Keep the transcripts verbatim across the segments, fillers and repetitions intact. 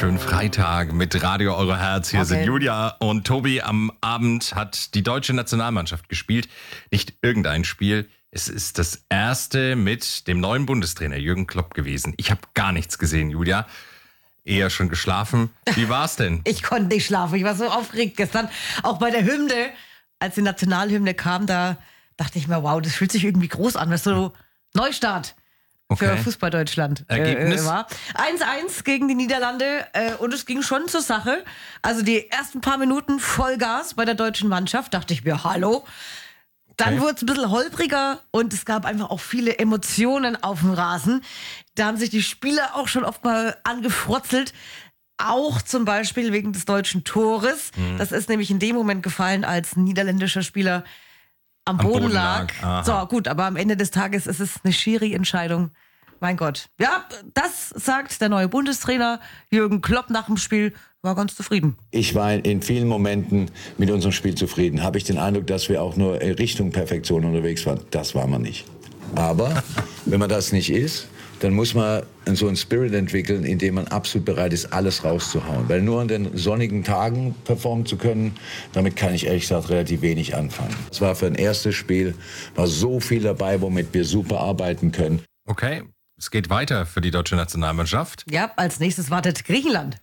Schönen Freitag mit Radio Euro Herz. Hier Okay. sind Julia und Tobi. Am Abend hat die deutsche Nationalmannschaft gespielt. Nicht irgendein Spiel. Es ist das erste mit dem neuen Bundestrainer Jürgen Klopp gewesen. Ich habe gar nichts gesehen, Julia. Eher schon geschlafen. Wie war's denn? Ich konnte nicht schlafen. Ich war so aufgeregt gestern. Auch bei der Hymne, als die Nationalhymne kam, da dachte ich mir, wow, das fühlt sich irgendwie groß an. Das ist so Neustart für Okay. Fußball Deutschland. Ergebnis? Äh, war. eins eins gegen die Niederlande äh, und es ging schon zur Sache. Also die ersten paar Minuten Vollgas bei der deutschen Mannschaft. Dachte ich mir, hallo. Dann Okay. wurde es ein bisschen holpriger und es gab einfach auch viele Emotionen auf dem Rasen. Da haben sich die Spieler auch schon oft mal angefrotzelt. Auch zum Beispiel wegen des deutschen Tores. Mhm. Das ist nämlich in dem Moment gefallen, als ein niederländischer Spieler am, Am Boden, Boden lag. lag. Aha. So, gut, aber am Ende des Tages ist es eine Schiri-Entscheidung. Mein Gott. Ja, das sagt der neue Bundestrainer Jürgen Klopp nach dem Spiel. War ganz zufrieden. Ich war in vielen Momenten mit unserem Spiel zufrieden. Habe ich den Eindruck, dass wir auch nur in Richtung Perfektion unterwegs waren. Das waren wir nicht. Aber wenn man das nicht ist, dann muss man so einen Spirit entwickeln, in dem man absolut bereit ist, alles rauszuhauen. Weil nur an den sonnigen Tagen performen zu können, damit kann ich ehrlich gesagt relativ wenig anfangen. Es war für ein erstes Spiel, war so viel dabei, womit wir super arbeiten können. Okay, es geht weiter für die deutsche Nationalmannschaft. Ja, als nächstes wartet Griechenland.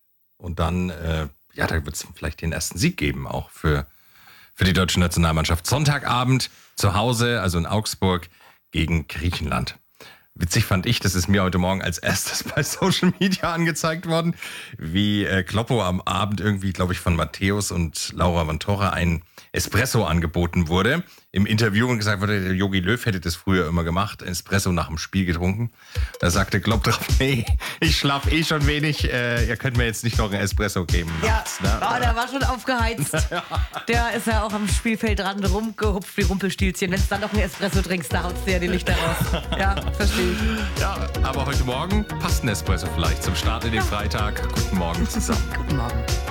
Und dann, äh, ja, da wird es vielleicht den ersten Sieg geben, auch für, für die deutsche Nationalmannschaft. Sonntagabend zu Hause, also in Augsburg, gegen Griechenland. Witzig fand ich, das ist mir heute Morgen als erstes bei Social Media angezeigt worden, wie äh, Kloppo am Abend irgendwie, glaube ich, von Matthäus und Laura Vantora ein Espresso angeboten wurde. Im Interview und gesagt wurde, der Jogi Löw hätte das früher immer gemacht, Espresso nach dem Spiel getrunken. Da sagte Klopp drauf, nee, ich schlafe eh schon wenig, äh, ihr könnt mir jetzt nicht noch ein Espresso geben. Ja, nachts, ne? oh, der war schon aufgeheizt. Der ist ja auch am Spielfeldrand rumgehupft wie Rumpelstilzchen. Wenn du dann noch einen Espresso trinkst, da haut's dir ja die Lichter raus. Ja, verstehe ich. Ja, aber heute Morgen passt ein Espresso vielleicht zum Start in den Freitag. Guten Morgen zusammen. Guten Morgen.